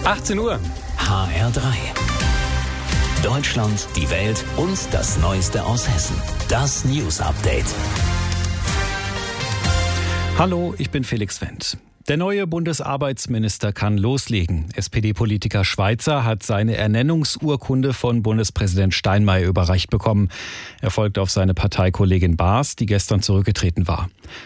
18 Uhr. HR3. Deutschland, die Welt und das Neueste aus Hessen. Das News Update. Hallo, ich bin Felix Wendt. Der neue Bundesarbeitsminister kann loslegen. SPD-Politiker Schweizer hat seine Ernennungsurkunde von Bundespräsident Steinmeier überreicht bekommen. Er folgt auf seine Parteikollegin Baas, die gestern zurückgetreten war.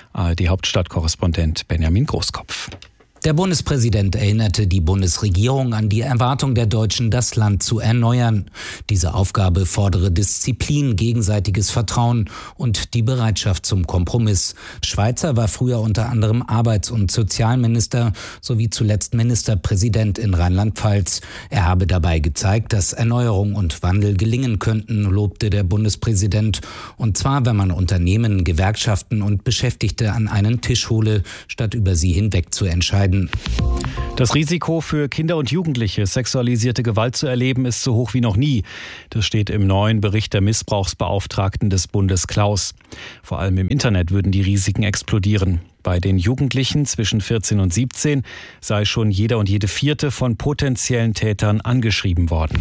ARD-Hauptstadtkorrespondent Benjamin Großkopf. Der Bundespräsident erinnerte die Bundesregierung an die Erwartung der Deutschen, das Land zu erneuern. Diese Aufgabe fordere Disziplin, gegenseitiges Vertrauen und die Bereitschaft zum Kompromiss. Schweizer war früher unter anderem Arbeits- und Sozialminister sowie zuletzt Ministerpräsident in Rheinland-Pfalz. Er habe dabei gezeigt, dass Erneuerung und Wandel gelingen könnten, lobte der Bundespräsident. Und zwar, wenn man Unternehmen, Gewerkschaften und Beschäftigte an einen Tisch hole, statt über sie hinweg zu entscheiden. Das Risiko für Kinder und Jugendliche, sexualisierte Gewalt zu erleben, ist so hoch wie noch nie. Das steht im neuen Bericht der Missbrauchsbeauftragten des Bundes Klaus. Vor allem im Internet würden die Risiken explodieren. Bei den Jugendlichen zwischen 14 und 17 sei schon jeder und jede vierte von potenziellen Tätern angeschrieben worden.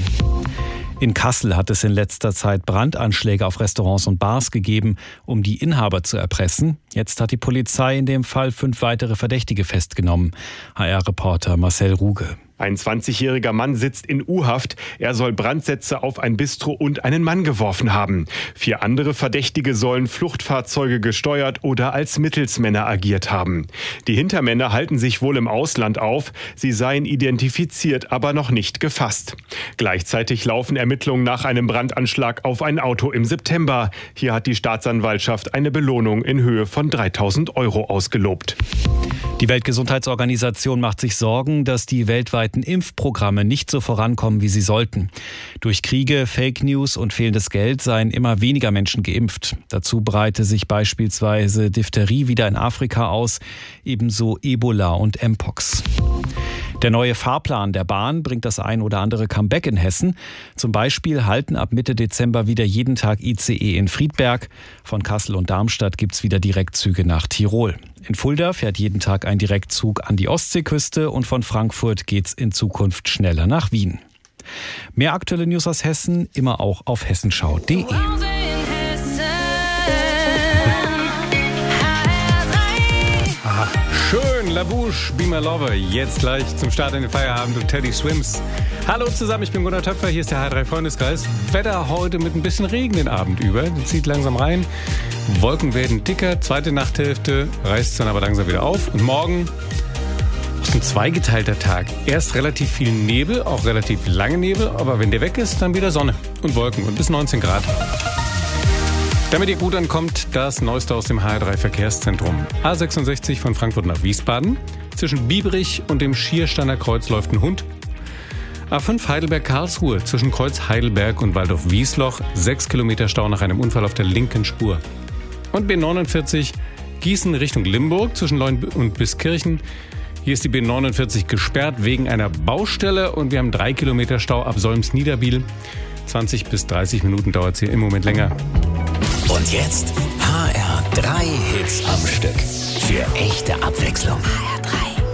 In Kassel hat es in letzter Zeit Brandanschläge auf Restaurants und Bars gegeben, um die Inhaber zu erpressen. Jetzt hat die Polizei in dem Fall 5 weitere Verdächtige festgenommen. HR-Reporter Marcel Ruge. Ein 20-jähriger Mann sitzt in U-Haft. Er soll Brandsätze auf ein Bistro und einen Mann geworfen haben. 4 andere Verdächtige sollen Fluchtfahrzeuge gesteuert oder als Mittelsmänner agiert haben. Die Hintermänner halten sich wohl im Ausland auf. Sie seien identifiziert, aber noch nicht gefasst. Gleichzeitig laufen Ermittlungen nach einem Brandanschlag auf ein Auto im September. Hier hat die Staatsanwaltschaft eine Belohnung in Höhe von 3.000 € ausgelobt. Die Weltgesundheitsorganisation macht sich Sorgen, dass die weltweiten Impfprogramme nicht so vorankommen, wie sie sollten. Durch Kriege, Fake News und fehlendes Geld seien immer weniger Menschen geimpft. Dazu breite sich beispielsweise Diphtherie wieder in Afrika aus, ebenso Ebola und Mpox. Der neue Fahrplan der Bahn bringt das ein oder andere Comeback in Hessen. Zum Beispiel halten ab Mitte Dezember wieder jeden Tag ICE in Friedberg. Von Kassel und Darmstadt gibt's wieder Direktzüge nach Tirol. In Fulda fährt jeden Tag ein Direktzug an die Ostseeküste und von Frankfurt geht's in Zukunft schneller nach Wien. Mehr aktuelle News aus Hessen immer auch auf hessenschau.de. Schön, La Bouche, Be My Lover. Jetzt gleich zum Start in den Feierabend und Teddy Swims. Hallo zusammen, ich bin Gunnar Töpfer, hier ist der HR3 Freundeskreis. Wetter heute mit ein bisschen Regen den Abend über. Das zieht langsam rein. Wolken werden dicker, zweite Nachthälfte reißt es dann aber langsam wieder auf. Und morgen ist ein zweigeteilter Tag. Erst relativ viel Nebel, auch relativ lange Nebel, aber wenn der weg ist, dann wieder Sonne und Wolken und bis 19 Grad. Damit ihr gut ankommt, das Neueste aus dem HR3 Verkehrszentrum. A66 von Frankfurt nach Wiesbaden. Zwischen Biebrich und dem Schiersteiner Kreuz läuft ein Hund. A5 Heidelberg-Karlsruhe zwischen Kreuz Heidelberg und Waldorf-Wiesloch. 6 Kilometer Stau nach einem Unfall auf der linken Spur. Und B49 Gießen Richtung Limburg zwischen Leun und Biskirchen. Hier ist die B49 gesperrt wegen einer Baustelle und wir haben 3 Kilometer Stau ab Solms-Niederbiel. 20 bis 30 Minuten dauert es hier im Moment länger. Und jetzt HR3 Hits am Stück. Für echte Abwechslung.